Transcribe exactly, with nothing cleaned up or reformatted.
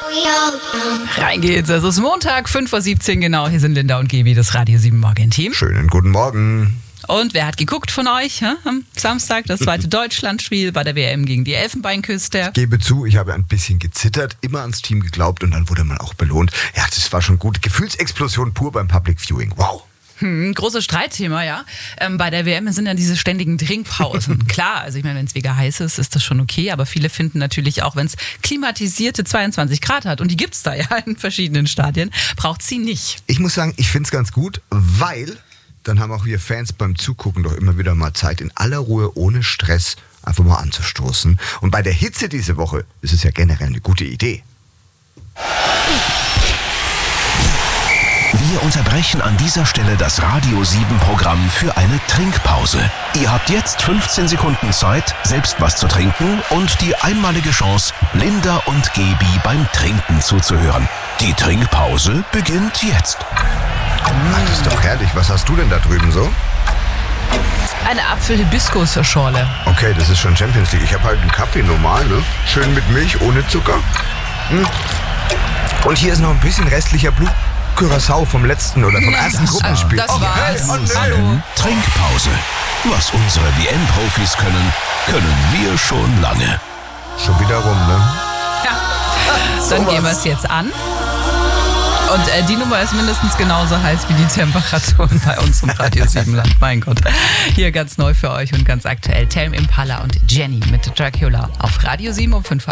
Rein geht's. Es ist Montag, fünf Uhr siebzehn genau. Hier sind Linda und Gebi, das Radio sieben Morgen-Team. Schönen guten Morgen. Und wer hat geguckt von euch hä? Am Samstag? Das zweite Deutschlandspiel bei der W M gegen die Elfenbeinküste. Ich gebe zu, ich habe ein bisschen gezittert, immer ans Team geglaubt und dann wurde man auch belohnt. Ja, das war schon gut. Gefühlsexplosion pur beim Public Viewing. Wow. Hm, großes Streitthema, ja. Ähm, bei der W M sind ja diese ständigen Trinkpausen. Klar, also ich meine, wenn es mega heiß ist, ist das schon okay, aber viele finden natürlich auch, wenn es klimatisierte zweiundzwanzig Grad hat, und die gibt's da ja in verschiedenen Stadien, braucht sie nicht. Ich muss sagen, ich finde es ganz gut, weil dann haben auch wir Fans beim Zugucken doch immer wieder mal Zeit, in aller Ruhe, ohne Stress, einfach mal anzustoßen. Und bei der Hitze diese Woche ist es ja generell eine gute Idee. Wir unterbrechen an dieser Stelle das Radio sieben Programm für eine Trinkpause. Ihr habt jetzt fünfzehn Sekunden Zeit, selbst was zu trinken und die einmalige Chance, Linda und Gebi beim Trinken zuzuhören. Die Trinkpause beginnt jetzt. Ach, das ist doch herrlich. Was hast du denn da drüben so? Eine Apfel-Hibiskus-Schorle. Okay, das ist schon Champions League. Ich habe halt einen Kaffee normal, ne? Schön mit Milch, ohne Zucker. Hm. Und hier ist noch ein bisschen restlicher Blut. Curaçao vom letzten oder vom ersten Gruppenspiel. Das war's. Okay. Oh, nee. Hallo. Trinkpause. Was unsere W M-Profis können, können wir schon lange. Schon wieder rum, ne? Ja. Dann gehen wir es jetzt an. Und äh, die Nummer ist mindestens genauso heiß wie die Temperaturen bei uns im Radio sieben Land. Mein Gott. Hier ganz neu für euch und ganz aktuell Tame Impala und Jenny mit Dracula auf Radio sieben um fünf Uhr.